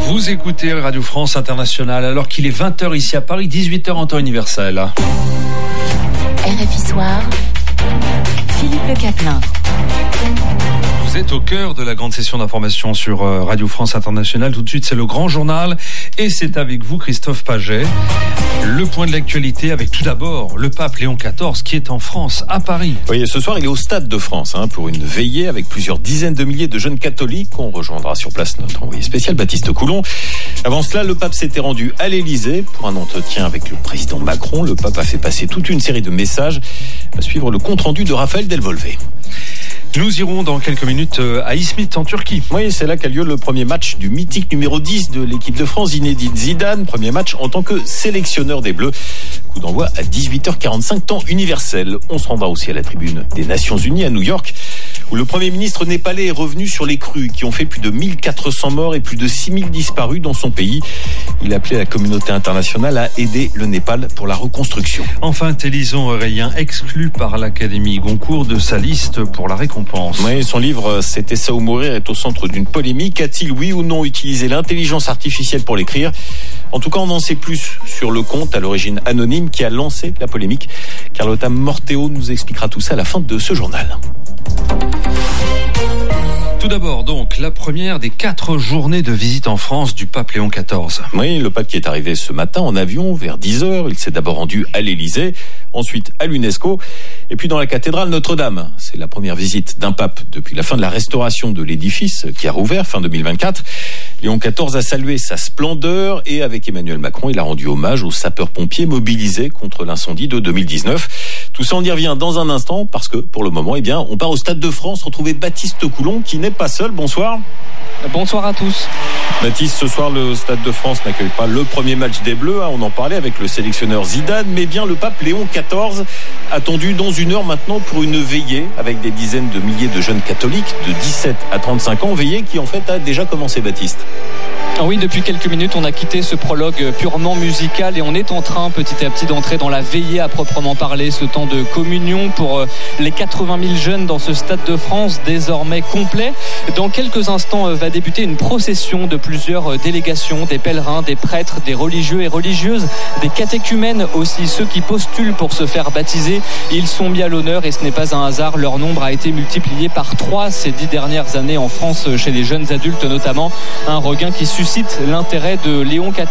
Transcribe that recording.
Vous écoutez Radio France Internationale alors qu'il est 20h ici à Paris, 18h en temps universel. RFI Soir, Philippe Le Caplin. Vous êtes au cœur de la grande session d'information sur Radio France Internationale. Tout de suite, c'est le grand journal et c'est avec vous, Christophe Paget. Le point de l'actualité avec tout d'abord le pape Léon XIV qui est en France, à Paris. Oui, ce soir, il est au Stade de France pour une veillée avec plusieurs dizaines de milliers de jeunes catholiques. On rejoindra sur place notre envoyé spécial Baptiste Coulon. Avant cela, le pape s'était rendu à l'Élysée pour un entretien avec le président Macron. Le pape a fait passer toute une série de messages. À suivre le compte-rendu de Raphaël Delvolvé. Nous irons dans quelques minutes à Izmit en Turquie. Oui, c'est là qu'a lieu le premier match du mythique numéro 10 de l'équipe de France, Zinedine Zidane. Premier match en tant que sélectionneur des Bleus. Coup d'envoi à 18h45, temps universel. On se rendra aussi à la tribune des Nations Unies à New York, où le Premier ministre népalais est revenu sur les crues qui ont fait plus de 1400 morts et plus de 6000 disparus dans son pays. Il a appelé la communauté internationale à aider le Népal pour la reconstruction. Enfin, Télison Aurélien exclu par l'Académie Goncourt de sa liste pour la récompense. Oui, son livre « C'était ça ou mourir » est au centre d'une polémique. A-t-il, oui ou non, utilisé l'intelligence artificielle pour l'écrire ? En tout cas, on en sait plus sur le compte à l'origine anonyme qui a lancé la polémique. Carlotta Morteo nous expliquera tout ça à la fin de ce journal. Tout d'abord, donc, la première des 4 journées de visite en France du pape Léon XIV. Oui, le pape qui est arrivé ce matin en avion vers 10h. Il s'est d'abord rendu à l'Élysée, ensuite à l'UNESCO, et puis dans la cathédrale Notre-Dame. C'est la première visite d'un pape depuis la fin de la restauration de l'édifice qui a rouvert fin 2024. Léon XIV a salué sa splendeur et avec Emmanuel Macron, il a rendu hommage aux sapeurs-pompiers mobilisés contre l'incendie de 2019. Tout ça, on y revient dans un instant parce que pour le moment, on part au Stade de France retrouver Baptiste Coulon qui n'est pas seul. Bonsoir. Bonsoir à tous. Baptiste, ce soir, le Stade de France n'accueille pas le premier match des Bleus. On en parlait avec le sélectionneur Zidane, mais bien le pape Léon XIV, attendu dans une heure maintenant pour une veillée avec des dizaines de milliers de jeunes catholiques de 17 à 35 ans. Veillée qui, en fait, a déjà commencé, Baptiste. Oui, depuis quelques minutes, on a quitté ce prologue purement musical et on est en train petit à petit d'entrer dans la veillée à proprement parler, ce temps de communion pour les 80 000 jeunes dans ce Stade de France désormais complet. Dans quelques instants va débuter une procession de plusieurs délégations, des pèlerins, des prêtres, des religieux et religieuses, des catéchumènes aussi, ceux qui postulent pour se faire baptiser. Ils sont mis à l'honneur et ce n'est pas un hasard, leur nombre a été multiplié par 3 ces 10 dernières années en France chez les jeunes adultes notamment, un regain qui suscite l'intérêt de Léon XIV